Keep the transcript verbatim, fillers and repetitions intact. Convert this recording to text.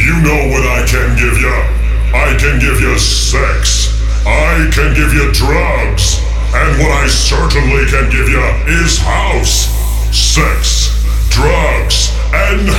You know what I can give you. I can give you sex. I can give you drugs. And what I certainly can give you is house, sex, drugs, and